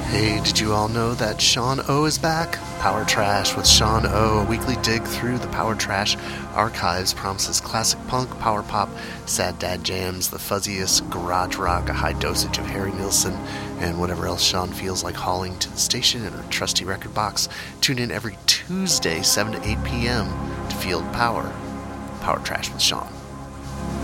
Hey, did you all know that Sean O is back? Power Trash with Sean O, a weekly dig through the Power Trash archives, promises classic punk, power pop, sad dad jams, the fuzziest garage rock, a high dosage of Harry Nilsson, and whatever else Sean feels like hauling to the station in her trusty record box. Tune in every Tuesday, 7 to 8 p.m. to Field Power. Power Trash with Sean.